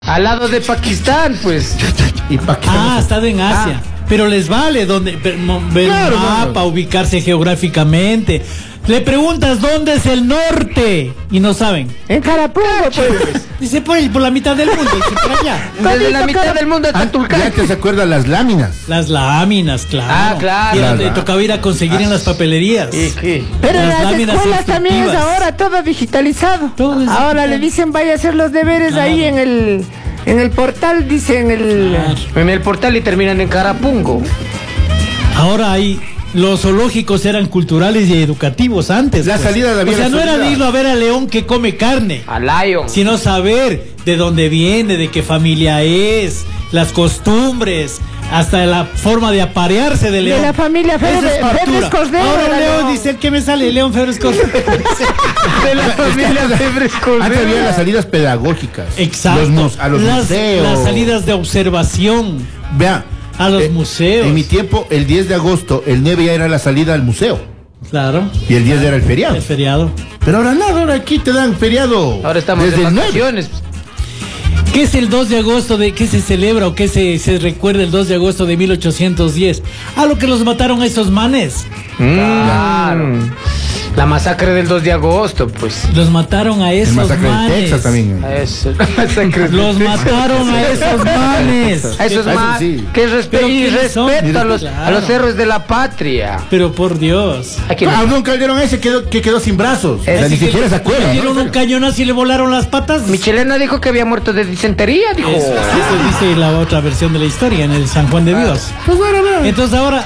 Al lado de Pakistán, pues. Y Pakistán. Ah, ha estado en Asia. Pero les vale ver Claro, un mapa, claro. ubicarse geográficamente. Le preguntas dónde es el norte y no saben. En Carapungo, pues. Dice por la mitad del mundo, dice por allá. Desde la mitad del mundo hasta Ya Tulcán. te se acuerdan las láminas. Las láminas, claro. Ah, claro. Y Claro. le tocaba ir a conseguir en las papelerías. ¿Y qué? Pero en Las las láminas escuelas también es instructivas. ahora todo digitalizado. Todo es Ahora digital. le dicen vaya a hacer los deberes Claro. ahí en el portal, dicen el... Claro. En el portal y terminan en Carapungo. Ahora los zoológicos eran culturales y educativos antes. La salida de O sea, la no era salida. de irlo a ver al león que come carne, A Lion. sino saber de dónde viene, de qué familia es, las costumbres, hasta la forma de aparearse del león. la familia Esa es Febres factura. Cordero, Ahora era León León. dice el que me sale, León Febres Cordero. De la familia Febres Antes había las salidas pedagógicas. Exacto. A los museos. Las salidas de observación Vea. a los museos. En mi tiempo, el 10 de agosto, el 9 ya era la salida al museo. Claro, Y el 10 era el feriado. el feriado. Pero ahora nada, ahora aquí te dan feriado. Ahora estamos desde en el 9. vacaciones. ¿Qué es el 2 de agosto de qué se celebra o qué se recuerda el 2 de agosto de 1810? A lo que los mataron a esos manes. Claro. La masacre del 2 de agosto, pues. Los mataron a El esos masacre de manes. Texas también. Eso. La masacre del Los Texas. mataron a esos manes. A esos Eso más. sí. Que Pero ¿quiénes son? respeto a los Claro. héroes de la patria. Pero por Dios. Aquí Ah, un Calderón ese que quedó sin brazos. O sea, ni siquiera se Le acuerda. dieron un cañonazo y le volaron las patas. Michelena dijo que había muerto de disentería, dijo. Eso dice la otra versión de la historia en el San Juan de Dios. Pues bueno, Entonces ahora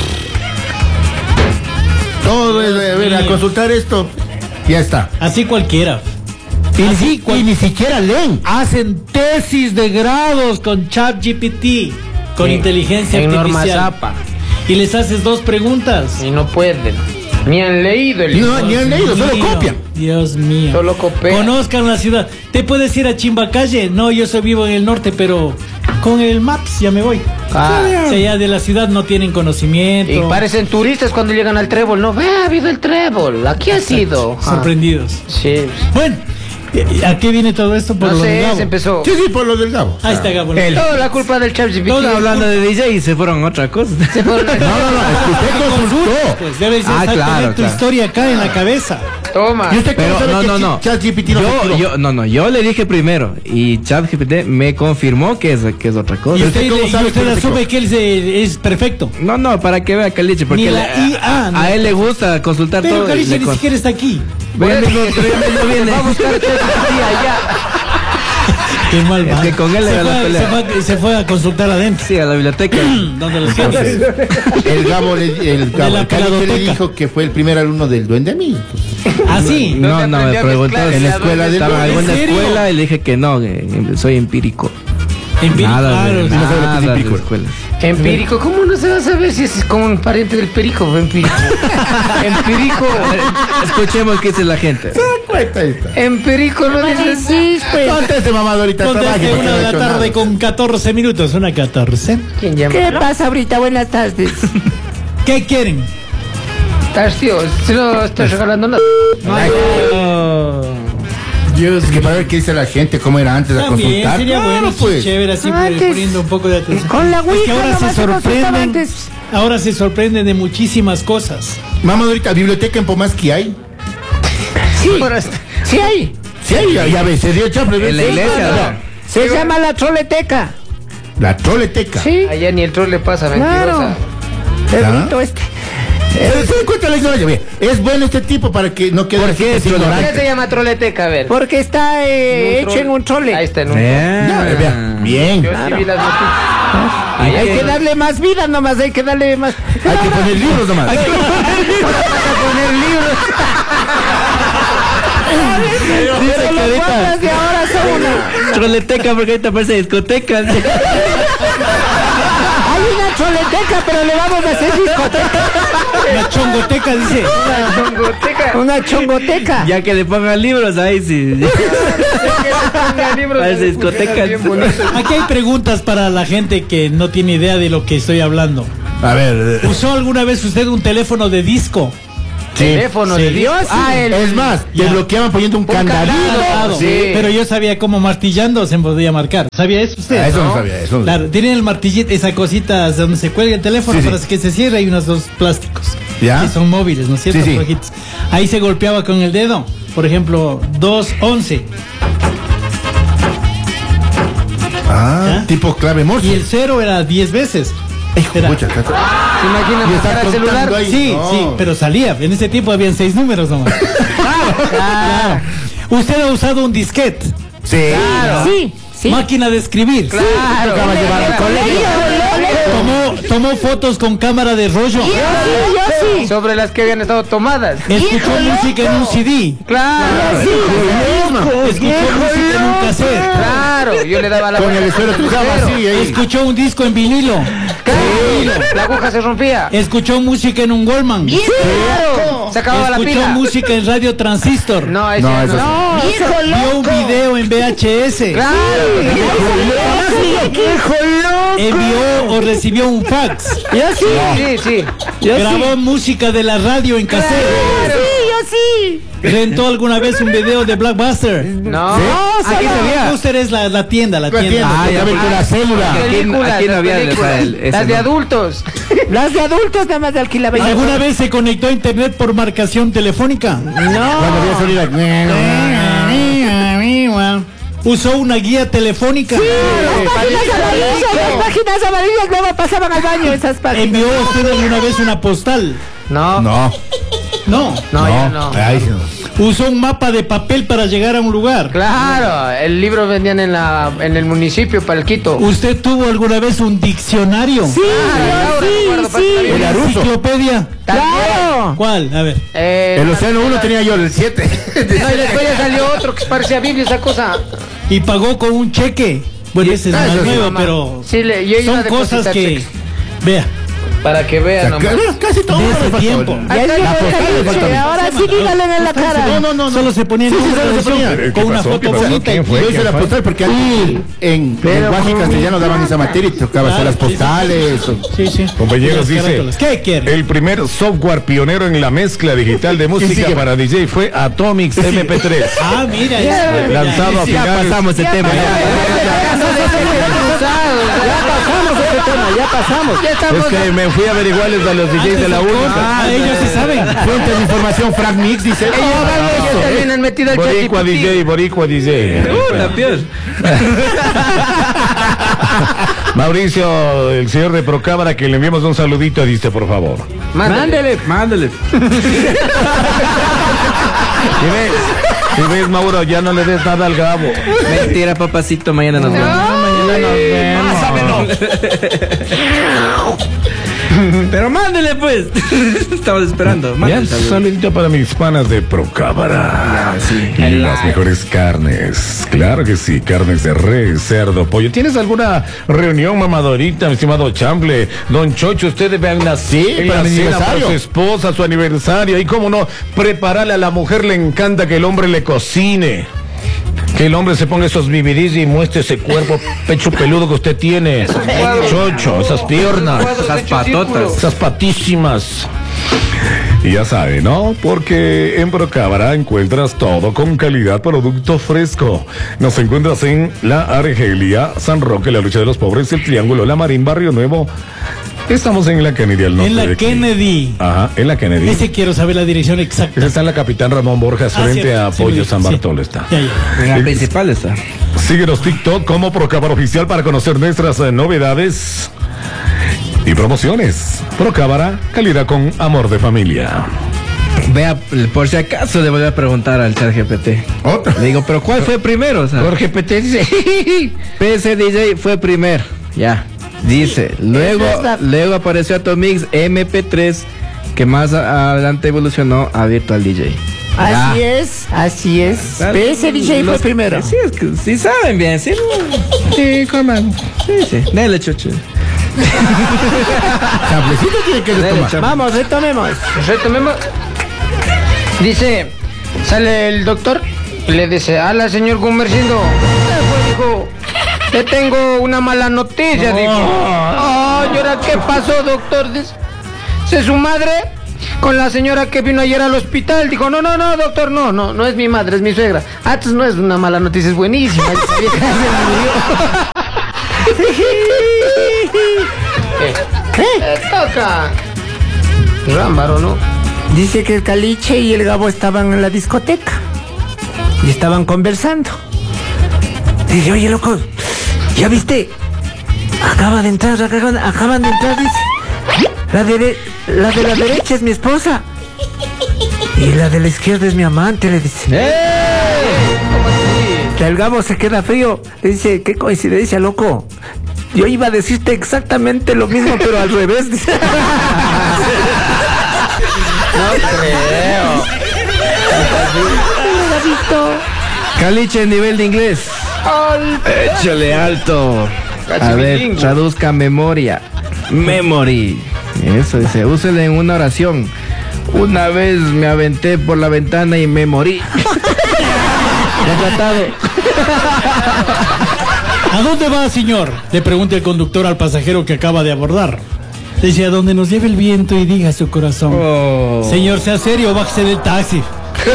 todo es a ver, a consultar esto. Ya está. así cualquiera. Y ni siquiera leen. Hacen tesis de grados con ChatGPT, con Sí, inteligencia en Norma artificial. Zapa. Y les haces dos preguntas. Y no pueden. Ni han leído el No, ni han leído, solo Mío, copian. Dios mío. Solo copian. Conozcan la ciudad. ¿Te puedes ir a Chimbacalle? No, yo soy vivo en el norte, pero con el Maps ya me voy. Ah. O sea, ya de la ciudad no tienen conocimiento. Y parecen turistas cuando llegan al trébol, ¿no? Ve, ha habido el trébol. Aquí ha sido. Ah. Sorprendidos. Sí. Bueno, ¿a qué viene todo esto? Por No lo de sé, Gabo. se empezó. Sí, sí, por lo del Gabo. Ahí está Gabo. Toda la culpa del ChatGPT. Todo Hablando de DJ y se fueron a otra cosa. Se fueron- No, es que usted consultó. Pues debe ser Ah, exactamente claro, tu claro. historia acá en la cabeza. Toma. ¿Y usted Pero cómo sabe que no. ChatGPT no se equivocó? Yo le dije primero y ChatGPT me confirmó que es otra cosa. Y usted, cómo sabe y usted que no se asume que él es perfecto. No, para que vea Caliche, porque Ni la IA, no. a él le gusta consultar Pero todo. y Caliche le ni con- siquiera está aquí. Bueno, pero ya mismo viene. Va a buscar ChatGPT allá. Qué mal va. Es que con él se, era la fue, pelea. se fue a consultar adentro. Sí, a la biblioteca. Donde los jefes. El Gabo, el la Cali le peladoteca. dijo que fue el primer alumno del Duende Miss. ¿Ah, sí? No, ¿Dónde me aprendió a preguntó mezclar? en la escuela del estaba en ¿En alguna serio? escuela y le dije que no, que soy empírico. Claro. Nada no sabe lo que es de empírico. escuela. Empírico, ¿cómo no se va a saber si es como un pariente del perico? Empírico. Empírico. Escuchemos qué dice la gente. Cuenta esta. Empírico no dices. Sí, pues. Ponte ese mamado ahorita Conteste trabaje, porque 1 no de ha la hecho tarde nada. con 14 minutos. Una 14. ¿Quién llama? ¿Qué pasa ahorita? Buenas tardes. ¿Qué quieren? Tarcio, se lo estás regalando nada. Dios Es que para ver qué dice la gente, cómo era antes de También consultar. sería Claro, bueno, pues. chévere, así Antes, poniendo un poco de atención. con la Es que Ouija ahora nomás se se consultaba sorprenden, antes. ahora se sorprenden de muchísimas cosas. Vamos ahorita, biblioteca en Pomaski hay. Sí, sí hay. Sí hay, ya ves, se dio chapre. En la iglesia, ¿no? Se llama la troleteca. La troleteca. Sí, Allá ni el troll le pasa, claro. mentirosa. Pedrito este. Se da cuenta la ignorancia. Bien, es bueno este tipo para que no quede así ¿Por qué ignorante. se llama troleteca? A ver. Porque está hecho en un trole. Ahí está en un Ya, vea, bien. Yo sí vi las noticias. Hay que darle más vida nomás, hay que darle más. Hay que poner libros nomás. Hay que poner libros. Dice Pero que los ahorita guapas de ahora son una. troleteca porque ahorita parece discoteca. Hay una troleteca, pero le vamos a hacer discoteca. La chongoteca dice. Una chongoteca. Una chongoteca. Ya que le pongan libros ahí sí. Parece discoteca. Bien bonito. Aquí hay preguntas para la gente que no tiene idea de lo que estoy hablando. A ver, ¿Usó alguna vez usted un teléfono de disco? teléfono de Dios. Es más, te Ya. bloqueaban poniendo un candadito. Claro, Sí. pero yo sabía cómo martillando se podía marcar. ¿Sabía eso usted? Ah, eso no sabía, eso no. Claro, tienen el martillito, esa cosita donde se cuelga el teléfono Sí, sí. para que se cierre, hay unos dos plásticos. ¿Ya? Que son móviles, ¿no es cierto? Sí, sí. Flojitos. Ahí se golpeaba con el dedo. Por ejemplo, 211. Ah, ¿Ya? tipo clave morse. Y el 0 era 10 veces. Hijo, Era- pucha, ¿Te imaginas Y está buscar el celular? contando ahí. Sí, No. sí, pero salía. En ese tiempo habían 6 números nomás. Claro. Usted ha usado un disquete. Sí. Sí, sí. Máquina de escribir. Claro. Tocaba llevar al colegio. Tomó fotos con cámara de rollo. Yo sí. Sobre las que habían estado tomadas. Escuchó música en un CD. Claro. Escuchó música en un cassette. Claro. Yo le daba la Con el vuelta esfero con el tocaba esfero. así, ahí. Escuchó un disco en vinilo. Claro. La aguja se rompía. Escuchó música en un Goldman. Claro. Se acababa la Escuchó pila. música en radio transistor. No, ese No, eso no. Vio un video en VHS. Claro. Envió o recibió un fax. Yo sí. Sí, sí. Grabó música de la radio en cassette. Yo sí. Rentó alguna vez un video de Blockbuster. No. Aquí Blockbuster es la tienda, la tienda. Ah, ya con la célula. Aquí no había ese Las de no. adultos. Las de adultos nada más de alquilaba. ¿Alguna vez se conectó a internet por marcación telefónica? Cuando había sonido. ¿Usó una guía telefónica? Las páginas amarillas luego pasaban al baño esas páginas. ¿Envió usted alguna vez una postal? No. No. No. No, yo no. Ahí sí no. ¿Usó un mapa de papel para llegar a un lugar? Claro, el libro vendían en el municipio para el Quito. ¿Usted tuvo alguna vez un diccionario? Sí, sí. Era ruso. ¿Enciclopedia? Claro. ¿Cuál? A ver. El Océano 1 tenía yo el 7. No, y después ya salió otro que parecía Biblia, esa cosa. ¿Y pagó con un cheque? Bueno, ese es Ah, más eso sí, nuevo, mamá. pero Sí, yo iba a son cosas depositar que... cheques. Vea, Para que vean nomás. Casi todo. de me ese faltó. tiempo. Ya llegó La postal me el faltó a caliche. mí. Ahora sí dígale en la cara. No. Solo se ponía en Sí, esa solo se televisión ponía. con una foto bonita. Yo hice la postal porque aquí en lenguaje castellano daban esa materia y tocaba hacer las postales. Sí, sí. Compañeros, Las dice, carátulas. ¿Qué quiere? el primer software pionero en la mezcla digital de música sigue? para DJ fue Atomics MP3. Ah, mira. eso. Lanzado a Ya finales. pasamos ese tema. Ya pasamos. Ya estamos. Es que me fui a averiguarles a los DJs de la Antes única. Ah, ellos sí saben. Fuente de información, Frank Mix dice. Ellos también han metido el Boricua ChatGPT. DJ, Boricua DJ. La peor. Mauricio, el señor de Procámara, que le enviamos un saludito, dice, por favor. Mándale. Mándale. Si ves, Mauro, ya no le des nada al Gabo. Mentira, papacito, mañana nos vemos. Pero mándele pues. Estamos esperando. Ya, Mándele, un saludos. saludito para mis panas de Procámara. sí. Y las mejores carnes. Claro que sí, carnes de res, cerdo, pollo. ¿Tienes alguna reunión mamadorita, mi estimado Chamble? Don Chocho, ustedes vean la para la mi cena para aniversario. su esposa, su aniversario. Y cómo no, prepararle a la mujer, le encanta que el hombre le cocine. Que el hombre se ponga esos vividis y muestre ese cuerpo pecho peludo que usted tiene. Chocho, esas piernas, Esas patotas. esas patísimas. Y ya sabe, ¿no? Porque en Procámara encuentras todo con calidad, producto fresco. Nos encuentras en La Argelia, San Roque, La Lucha de los Pobres, El Triángulo, La Marín, Barrio Nuevo. Estamos en la Kennedy al norte En de la aquí. Kennedy. Ajá, en la Kennedy. Ese quiero saber la dirección exacta. Ese está en la Capitán Ramón Borjas, frente cierto, a sí, Pollo sí, San sí. Bartolo está. Ya, ya. En la principal está. Síguenos TikTok como Procámara Oficial para conocer nuestras novedades y promociones. Procámara, calidad con amor de familia. Vea, por si acaso le voy a preguntar al chat GPT. Otra. Le digo, pero ¿cuál fue primero? O sea, Jorge PT dice, PC DJ fue primero. Ya. Dice, luego apareció Atomix MP3, que más adelante evolucionó a Virtual DJ. Así es, así es. PS DJ fue primero. Sí, es que sí saben bien, sí. Sí, coman. Sí. Dale, chocho. Chablecito tiene que retomar. Vamos, retomemos. Retomemos. Dice, sale el doctor y le dice, ala señor Gumercindo, dijo, te tengo una mala noticia, dijo. Oh, ¿y ahora qué pasó, doctor? Dice, su madre con la señora que vino ayer al hospital. Dijo, no, doctor, no es mi madre, es mi suegra. Entonces no es una mala noticia, es buenísima. Esa vieja se murió. Toca. Rámbaro, ¿no? Dice que el Caliche y el Gabo estaban en la discoteca y estaban conversando. Dice, oye, loco, ¿ya viste? Acaban de entrar, dice. La de la derecha es mi esposa y la de la izquierda es mi amante, le dice. El Gabo se queda frío. Le dice, qué coincidencia, loco. Yo iba a decirte exactamente lo mismo, pero al revés. Dice. No creo. Caliche, nivel de inglés. Échale alto. A ver, traduzca memoria. Memory. Eso dice, úsele en una oración. Una vez me aventé por la ventana y me morí. Retratado. ¿A dónde va, señor? Le pregunta el conductor al pasajero que acaba de abordar. Dice, a donde nos lleve el viento y diga su corazón. Oh. Señor, sea serio, bájese del taxi.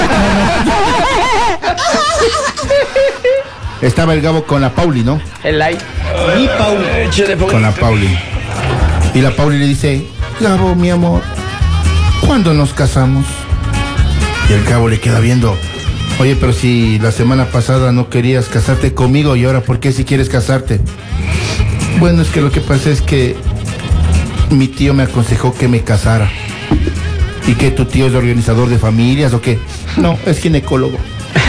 Estaba el Gabo con la Pauli, ¿no? El like. Y Paul. Con la Pauli. Y la Pauli le dice, Gabo, mi amor, ¿cuándo nos casamos? Y el Gabo le queda viendo. Oye, pero si la semana pasada no querías casarte conmigo, ¿y ahora por qué si quieres casarte? Bueno, es que lo que pasa es que mi tío me aconsejó que me casara. ¿Y que tu tío es organizador de familias o qué? No, es ginecólogo.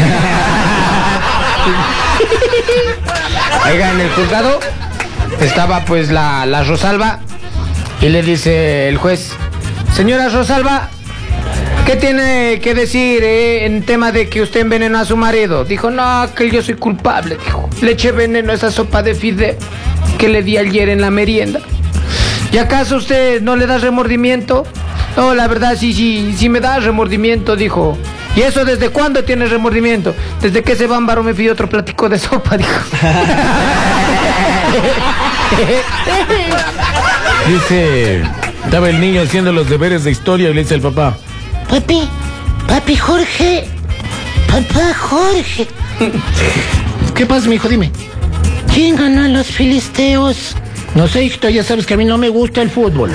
Oiga, en el juzgado estaba pues la Rosalba y le dice el juez, señora Rosalba, ¿qué tiene que decir en tema de que usted envenenó a su marido? Dijo, no, que yo soy culpable, dijo. Le eché veneno a esa sopa de fideo que le di ayer en la merienda. ¿Y acaso usted no le da remordimiento? No, la verdad sí me da remordimiento, dijo. ¿Y eso desde cuándo tiene remordimiento? Desde que ese bámbaro me pidió otro platico de sopa, dijo. Dice, estaba el niño haciendo los deberes de historia y le dice al papá, Papi Jorge, papá Jorge. ¿Qué pasa, mi hijo? Dime. ¿Quién ganó a los filisteos? No sé, hijito, ya sabes que a mí no me gusta el fútbol.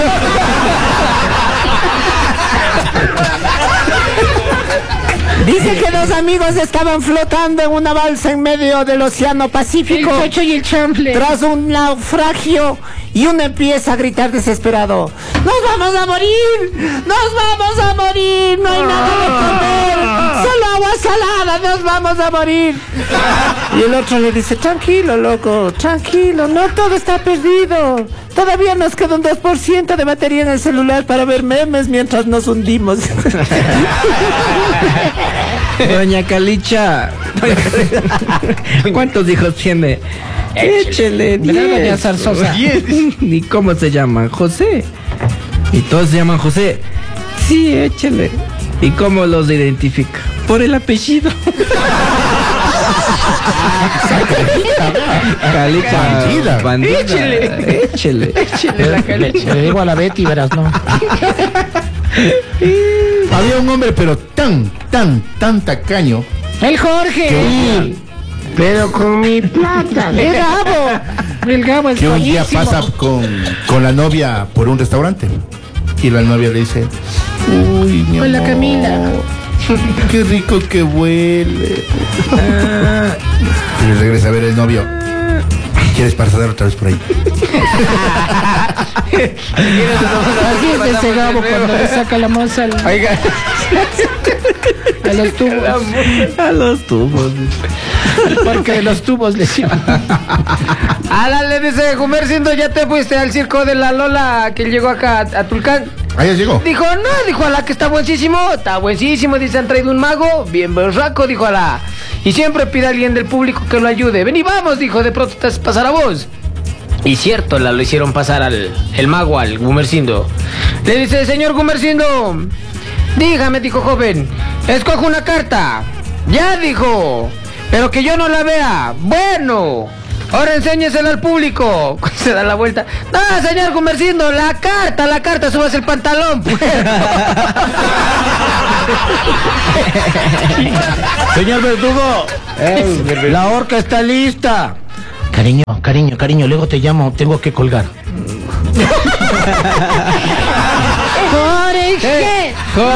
Dice que dos amigos estaban flotando en una balsa en medio del océano Pacífico. El Chocho y el Chample. Tras un naufragio, y uno empieza a gritar desesperado: ¡Nos vamos a morir! ¡Nos vamos a morir! ¡No hay nada de comer! ¡Solo agua salada! ¡Nos vamos a morir! Y el otro le dice: tranquilo, loco, tranquilo, no todo está perdido. Todavía nos queda un 2% de batería en el celular para ver memes mientras nos hundimos. Doña Calicha. ¿Cuántos hijos tiene? Échele 10. Doña Zarzosa. ¿Y cómo se llaman? José. ¿Y todos se llaman José? Sí, échele. ¿Y cómo los identifica? Por el apellido. Calicha. Bandida. Échele la Calicha. Le digo a la Betty, verás, ¿no? Había un hombre, pero tan tacaño. El Jorge. Que, Pero con mi plata. El Gabo. El Gabo es que un día pasa con la novia por un restaurante. Y la novia le dice: uy, mi amor. Hola, Camila. Qué rico que huele. Y regresa a ver el novio. ¿Quieres pasar otra vez por ahí? Así es ese Gabo cuando le saca la moza al... Oiga. A los tubos. A los tubos. Al parque de los tubos le llaman. Ala, le dice Gumercindo, ¿ya te fuiste al circo de la Lola que llegó acá a Tulcán? Ahí llegó. Dijo, no, dijo Ala, que está buenísimo, dice, han traído un mago, bien berraco, dijo Ala. Y siempre pide a alguien del público que lo ayude. Ven y vamos, dijo, de pronto te haces pasar a vos. Y cierto, lo hicieron pasar el mago al Gumercindo. Le dice, señor Gumercindo, dígame, dijo joven, escojo una carta. Ya, dijo, pero que yo no la vea. Bueno, Ahora enséñesela al público. Se da la vuelta. No, señor Gumercindo, la carta, subas el pantalón. Pues. Señor Verdugo, la horca está lista. Cariño, luego te llamo, tengo que colgar. Jorge.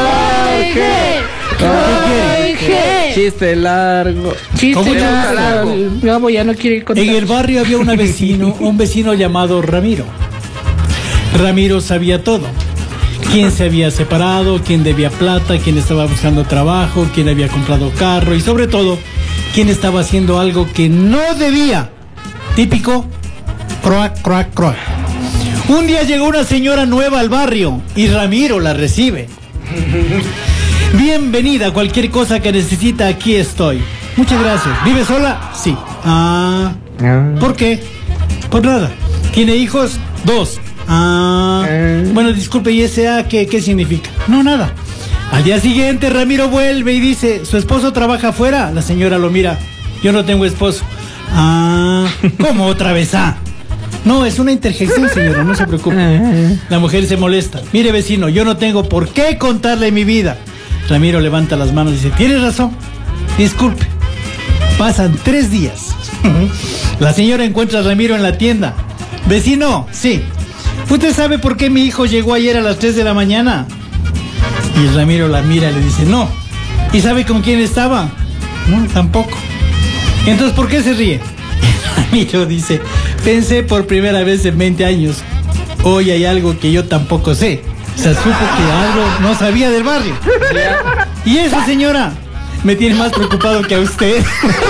Chiste largo. Gabo ya no quiere contar. En el barrio había un vecino llamado Ramiro. Ramiro sabía todo. Quién se había separado, quién debía plata, quién estaba buscando trabajo, quién había comprado carro y sobre todo, quién estaba haciendo algo que no debía. Típico, croac. Un día llegó una señora nueva al barrio y Ramiro la recibe. Bienvenida, cualquier cosa que necesita, aquí estoy. Muchas gracias. ¿Vive sola? Sí. ¿Por qué? Por nada. ¿Tiene hijos? 2. Bueno, disculpe, ¿y ese A qué significa? No, nada. Al día siguiente Ramiro vuelve y dice, ¿su esposo trabaja afuera? La señora lo mira, yo no tengo esposo. ¿Cómo otra vez A? No, es una interjección, señora, no se preocupe. La mujer se molesta. Mire, vecino, yo no tengo por qué contarle mi vida. Ramiro levanta las manos y dice, tienes razón, disculpe. Pasan 3 días. La señora encuentra a Ramiro en la tienda. Vecino, sí. ¿Usted sabe por qué mi hijo llegó ayer a las 3 de la mañana? Y Ramiro la mira y le dice, no. ¿Y sabe con quién estaba? No, tampoco. Entonces, ¿por qué se ríe? Ramiro dice, pensé por primera vez en 20 años. Hoy hay algo que yo tampoco sé. O sea, supo que algo no sabía del barrio. Y esa señora me tiene más preocupado que a usted.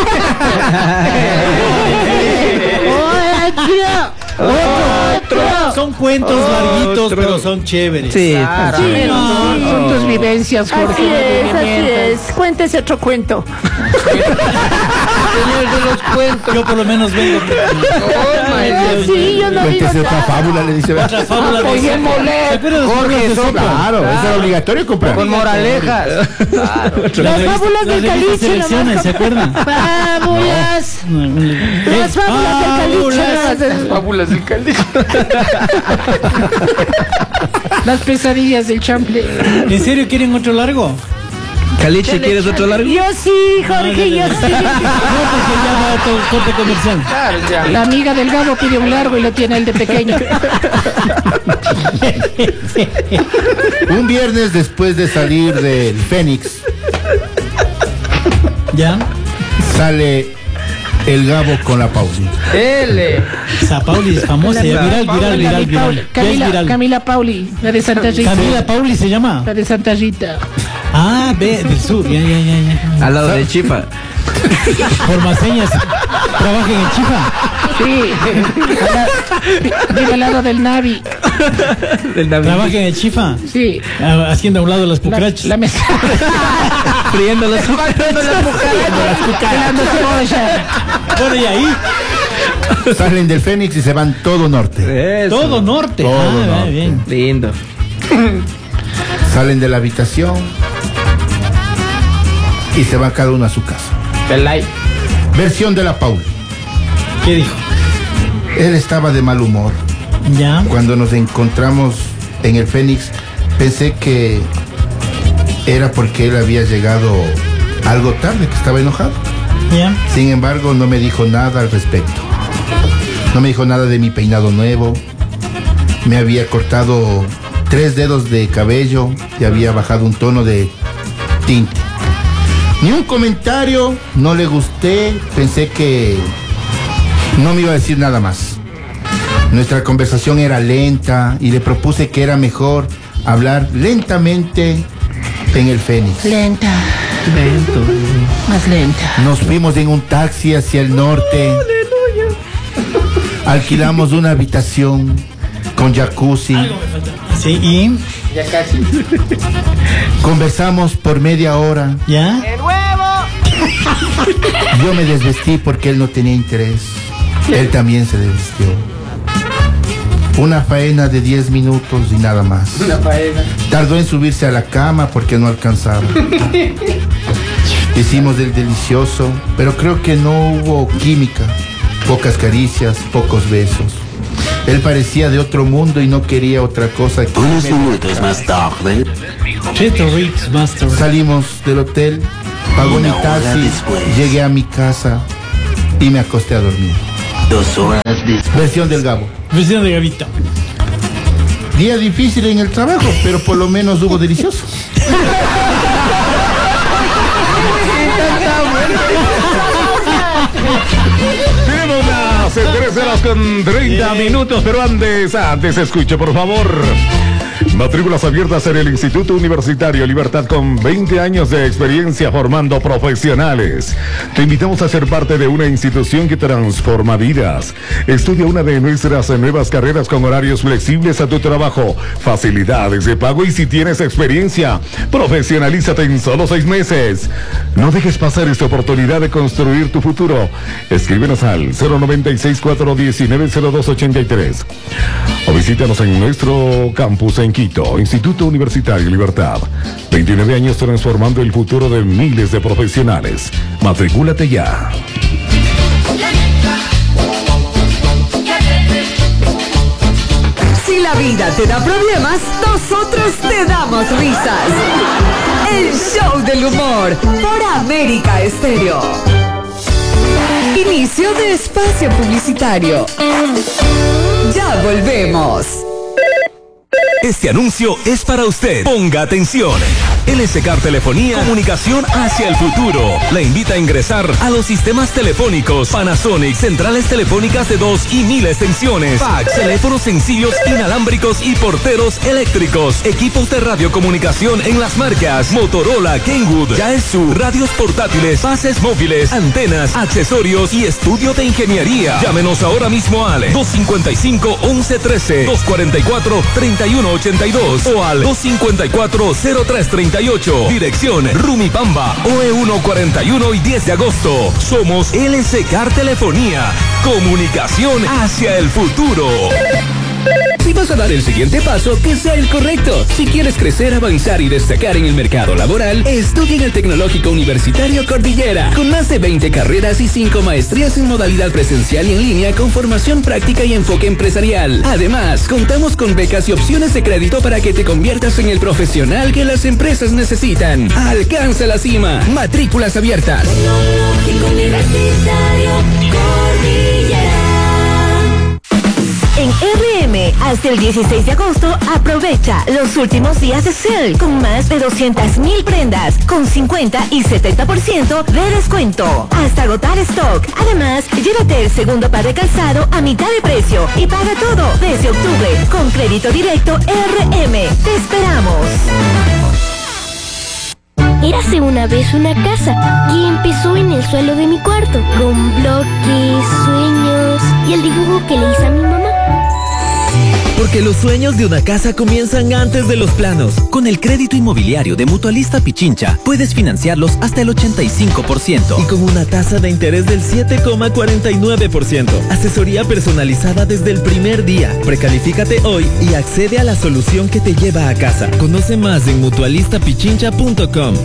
Son cuentos larguitos, pero son chéveres. Sí, Son tus vivencias, Jorge. Así es. Cuéntese otro cuento. Señor de los cuentos. Yo por lo menos vengo. Sí, yo no digo Cuéntese otra nada. fábula, le dice. Otra fábula de Oye, Esopo. mole. ¿Se acuerdan de los Jorge, cuentos de eso, Esopo? claro, eso era obligatorio comprar. Con moralejas. Las fábulas del caliche Selecciones, nomás. ¿se acuerdan? Fábulas. Las fábulas del caliche. Fábulas del caliche. Las pesadillas del chample. ¿En serio quieren otro largo? Caliche, ¿quieres otro largo? Yo sí, Jorge, yo sí. No, porque ya va a todo corte comercial. Claro, ya. La amiga del Gabo pide un largo y lo tiene el de pequeño. Un viernes después de salir del Fénix, ¿Ya? sale el Gabo con la Pauli. Pauli es famosa, ya viral. Ya es viral. Camila Pauli, la de Santa Rita. Camila Pauli se llama. La de Santa Rita. Del sur, ya. Al lado de Chifa. Por Maseñas, trabajen en Chifa. Sí. Vive al lado del Navi. Trabajen en Chifa. Sí. Haciendo a un lado las cucarachas. La mesa. Friendo los Pelando cebolla. Bueno, y ahí, Salen del Fénix y se van todo norte. Eso. todo norte. Todo norte. Bien. Lindo. Salen de la habitación y se van cada uno a su casa. Versión de la Pauli. ¿Qué dijo? Él estaba de mal humor. Ya. Cuando nos encontramos en el Fénix, pensé que era porque él había llegado algo tarde, que estaba enojado. Ya. Sin embargo, no me dijo nada al respecto. No me dijo nada de mi peinado nuevo. Me había cortado 3 dedos de cabello y había bajado un tono de tinte. Ni un comentario, no le gusté. Pensé que no me iba a decir nada más. Nuestra conversación era lenta y le propuse que era mejor hablar lentamente en el Fénix. Lenta. Más lenta. Nos fuimos en un taxi hacia el norte. Alquilamos una habitación con jacuzzi. Sí, y. Ya casi. Conversamos por media hora. ¿Ya? Yo me desvestí porque él no tenía interés. Él también se desvistió. Una faena de 10 minutos y nada más. Una faena. Tardó en subirse a la cama porque no alcanzaba. Hicimos el delicioso, pero creo que no hubo química Pocas caricias, pocos besos. Él parecía de otro mundo y no quería otra cosa que... Unos minutos más tarde. Salimos del hotel, pagó mi taxi, llegué a mi casa y me acosté a dormir. 2 horas después. Versión del Gabo. Versión de Gavito. Día difícil en el trabajo, pero por lo menos hubo delicioso. Tenemos las 13 horas con 30 minutos, pero antes escuche, por favor. Matrículas abiertas en el Instituto Universitario Libertad con 20 años de experiencia formando profesionales. Te invitamos a ser parte de una institución que transforma vidas. Estudia una de nuestras nuevas carreras con horarios flexibles a tu trabajo, facilidades de pago y si tienes experiencia, profesionalízate en solo 6 meses. No dejes pasar esta oportunidad de construir tu futuro. Escríbenos al 096-419-0283 o visítanos en nuestro campus en Quito, Instituto Universitario Libertad. 29 años transformando el futuro de miles de profesionales. Matricúlate ya. Si la vida te da problemas, nosotros te damos risas. El show del humor por América Estéreo. Inicio de espacio publicitario. Ya volvemos. Este anuncio es para usted. Ponga atención. LSK Telefonía, comunicación hacia el futuro. La invita a ingresar a los sistemas telefónicos Panasonic, centrales telefónicas de 2 y 1000 extensiones, fax, teléfonos sencillos, inalámbricos y porteros eléctricos, equipos de radiocomunicación en las marcas Motorola, Kenwood, Yaesu, radios portátiles, bases móviles, antenas, accesorios y estudio de ingeniería. Llámenos ahora mismo al 255-1113, 244-3182 o al 254-0338. Dirección Rumipamba, OE141 y 10 de agosto. Somos LSK Telefonía. Comunicación hacia el futuro. Si vas a dar el siguiente paso, que sea el correcto. Si quieres crecer, avanzar y destacar en el mercado laboral, estudia en el Tecnológico Universitario Cordillera, con más de 20 carreras y 5 maestrías en modalidad presencial y en línea con formación práctica y enfoque empresarial. Además, contamos con becas y opciones de crédito para que te conviertas en el profesional que las empresas necesitan. Alcanza la cima. Matrículas abiertas. Tecnológico Universitario Cordillera. En RM, hasta el 16 de agosto, aprovecha los últimos días de sale con más de 200,000 prendas con 50 y 70% de descuento hasta agotar stock. Además, llévate el segundo par de calzado a mitad de precio y paga todo desde octubre con crédito directo RM. Te esperamos. Érase una vez una casa que empezó en el suelo de mi cuarto, con bloques, sueños y el dibujo que le hice a mi mamá. Porque los sueños de una casa comienzan antes de los planos. Con el crédito inmobiliario de Mutualista Pichincha, puedes financiarlos hasta el 85% y con una tasa de interés del 7,49%. Asesoría personalizada desde el primer día. Precalifícate hoy y accede a la solución que te lleva a casa. Conoce más en mutualistapichincha.com.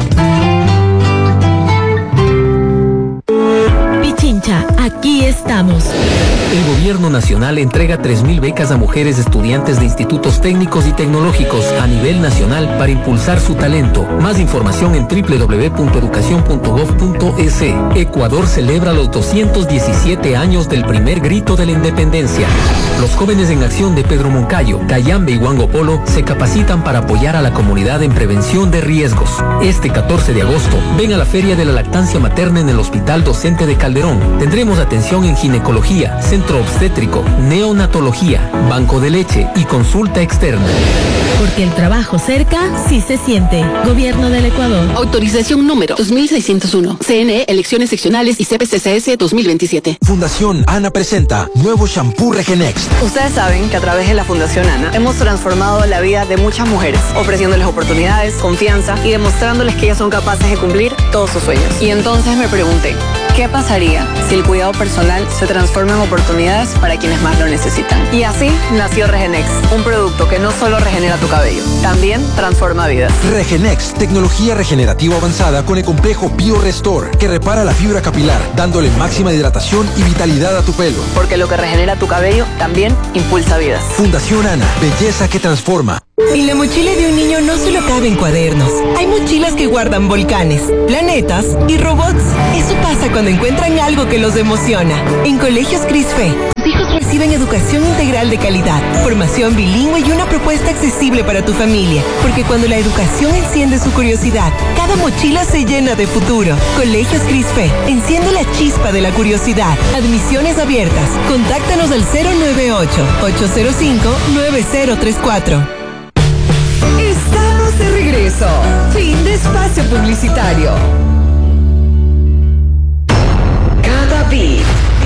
Pichincha, aquí estamos. El Gobierno Nacional entrega 3.000 becas a mujeres estudiantes de institutos técnicos y tecnológicos a nivel nacional para impulsar su talento. Más información en www.educacion.gov.es. Ecuador celebra los 217 años del primer grito de la independencia. Los jóvenes en acción de Pedro Moncayo, Cayambe y Huango Polo se capacitan para apoyar a la comunidad en prevención de riesgos. Este 14 de agosto, ven a la Feria de la Lactancia Materna en el Hospital Docente de Calderón. Tendremos atención en ginecología, centro obstétrico, neonatología, banco de leche y consulta externa. Porque el trabajo cerca sí se siente. Gobierno del Ecuador. Autorización número 2601. CNE, elecciones seccionales y CPCCS 2027. Fundación ANA presenta nuevo shampoo Regenex. Ustedes saben que a través de la Fundación ANA hemos transformado la vida de muchas mujeres, ofreciéndoles oportunidades, confianza y demostrándoles que ellas son capaces de cumplir todos sus sueños. Y entonces me pregunté, ¿Qué pasaría si el cuidado personal se transforma en oportunidades para quienes más lo necesitan? Y así nació Regenex, un producto que no solo regenera tu cabello, también transforma vidas. Regenex, tecnología regenerativa avanzada con el complejo BioRestore, que repara la fibra capilar, dándole máxima hidratación y vitalidad a tu pelo. Porque lo que regenera tu cabello también impulsa vidas. Fundación Ana, belleza que transforma. En la mochila de un niño no solo caben cuadernos. Hay mochilas que guardan volcanes, planetas y robots. Eso pasa cuando encuentran algo que los emociona. En Colegios Crisfe, tus hijos reciben educación integral de calidad, formación bilingüe y una propuesta accesible para tu familia. Porque cuando la educación enciende su curiosidad, cada mochila se llena de futuro. Colegios Crisfe, enciende la chispa de la curiosidad. Admisiones abiertas. Contáctanos al 098-805-9034. Estamos de regreso. Fin de espacio publicitario. Cada beat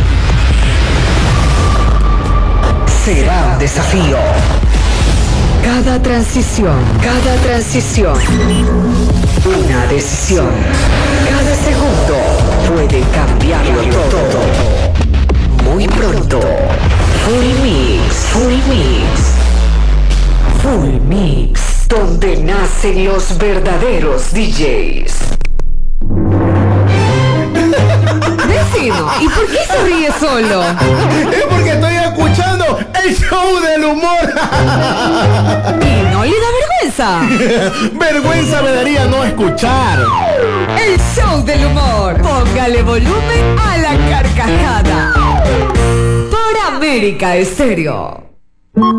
será un desafío. Cada transición, una decisión. Cada segundo puede cambiarlo todo. Muy pronto, Full Mix, donde nacen los verdaderos DJs. Vecino, ¿y por qué se ríe solo? Es porque estoy escuchando el show del humor. ¿Y no le da vergüenza? Vergüenza me daría no escuchar. El show del humor. Póngale volumen a la carcajada. Por América Estéreo.